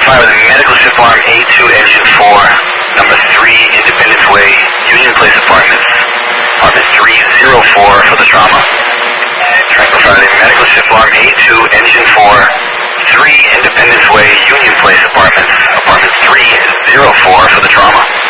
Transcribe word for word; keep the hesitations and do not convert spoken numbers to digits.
Fire with a medical ship arm A two, engine four, number three, Independence Way, Union Place Apartments, apartment three oh four for the trauma. Tranquil Fire with a medical ship arm A two, engine four, three, Independence Way, Union Place Apartments, apartment three oh four for the trauma.